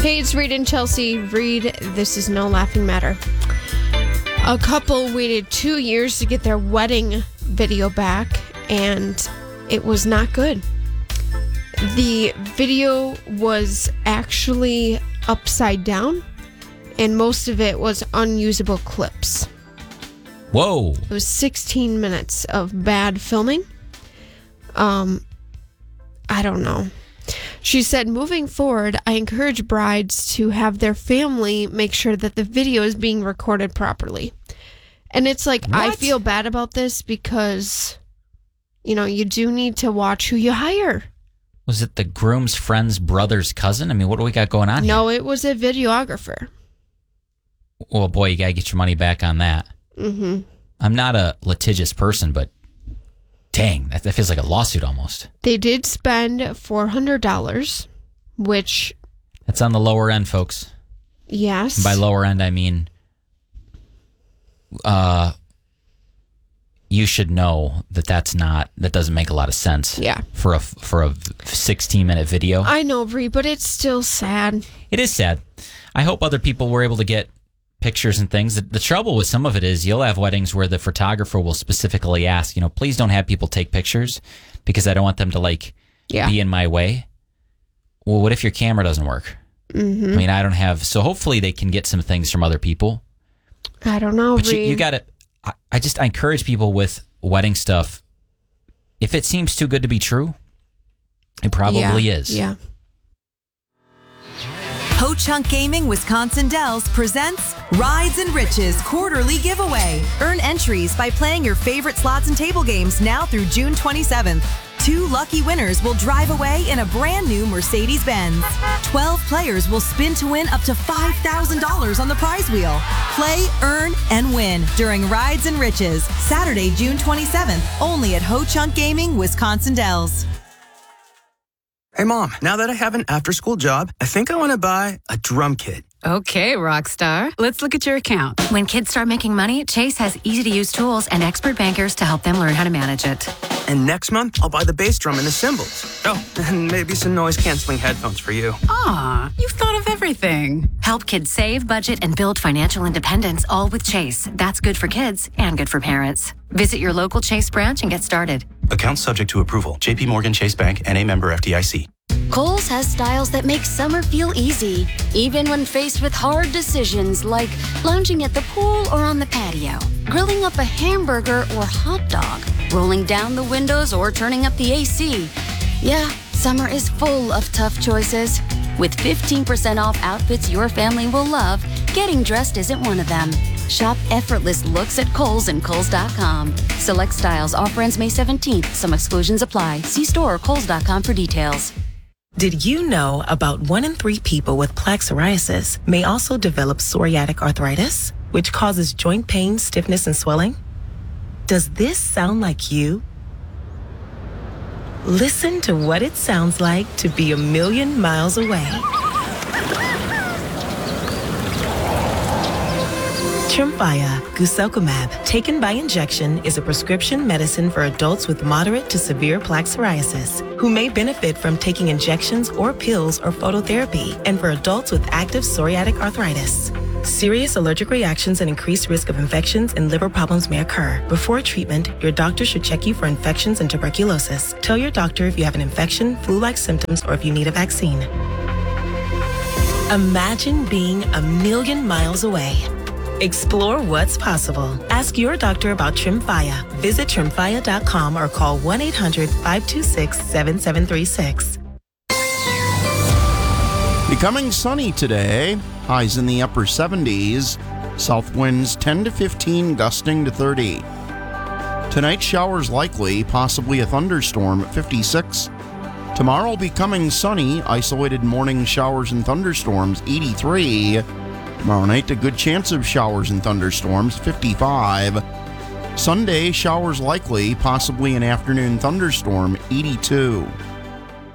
Hey, it's Reed and Chelsea. Reed, this is no laughing matter. A couple waited 2 years to get their wedding video back, and it was not good. The video was actually upside down, and most of it was unusable clips. Whoa. It was 16 minutes of bad filming. I don't know. She said, moving forward, I encourage brides to have their family make sure that the video is being recorded properly. And it's like, I feel bad about this because, you do need to watch who you hire. Was it the groom's friend's brother's cousin? I mean, what do we got going on here? No, it was a videographer. Well, boy, you got to get your money back on that. Mm-hmm. I'm not a litigious person, but dang, that feels like a lawsuit almost. They did spend $400, which... That's on the lower end, folks. Yes. And by lower end, I mean... you should know that that doesn't make a lot of sense. Yeah. For a 16-minute video. I know, Brie, but it's still sad. It is sad. I hope other people were able to get pictures and things. The trouble with some of it is you'll have weddings where the photographer will specifically ask, please don't have people take pictures because I don't want them to be in my way. Well, what if your camera doesn't work? Mm-hmm. I mean, I don't have, so hopefully they can get some things from other people. I don't know, but you got to, I encourage people with wedding stuff. If it seems too good to be true, it probably is. Yeah. Ho Chunk Gaming Wisconsin Dells presents Rides and Riches Quarterly Giveaway. Earn entries by playing your favorite slots and table games now through June 27th. 2 lucky winners will drive away in a brand new Mercedes-Benz. 12 players will spin to win up to $5,000 on the prize wheel. Play, earn, and win during Rides and Riches, Saturday, June 27th, only at Ho Chunk Gaming Wisconsin Dells. Hey, Mom, now that I have an after-school job, I think I want to buy a drum kit. Okay, Rockstar. Let's look at your account. When kids start making money, Chase has easy-to-use tools and expert bankers to help them learn how to manage it. And next month, I'll buy the bass drum and the cymbals. Oh, and maybe some noise-canceling headphones for you. Aw, you've thought of everything. Help kids save, budget, and build financial independence, all with Chase. That's good for kids and good for parents. Visit your local Chase branch and get started. Account subject to approval. J.P. Morgan Chase Bank, N.A. member FDIC. Kohl's has styles that make summer feel easy, even when faced with hard decisions like lounging at the pool or on the patio, grilling up a hamburger or hot dog, rolling down the windows or turning up the AC. Yeah, summer is full of tough choices. With 15% off outfits your family will love, getting dressed isn't one of them. Shop effortless looks at Kohl's and Kohl's.com. Select styles. Offer ends May 17th. Some exclusions apply. See store or Kohl's.com for details. Did you know about 1 in 3 people with plaque psoriasis may also develop psoriatic arthritis, which causes joint pain, stiffness, and swelling? Does this sound like you? Listen to what it sounds like to be a million miles away. Tremfya guselkumab, taken by injection, is a prescription medicine for adults with moderate to severe plaque psoriasis who may benefit from taking injections or pills or phototherapy, and for adults with active psoriatic arthritis. Serious allergic reactions and increased risk of infections and liver problems may occur. Before treatment, your doctor should check you for infections and tuberculosis. Tell your doctor if you have an infection, flu-like symptoms, or if you need a vaccine. Imagine being a million miles away. Explore what's possible. Ask your doctor about Tremfya. Visit Tremfya.com or call 1-800-526-7736. Becoming sunny today. Highs in the upper 70s. South winds 10 to 15, gusting to 30. Tonight, showers likely, possibly a thunderstorm at 56. Tomorrow, becoming sunny. Isolated morning showers and thunderstorms, 83. Tomorrow night, a good chance of showers and thunderstorms, 55. Sunday, showers likely, possibly an afternoon thunderstorm, 82.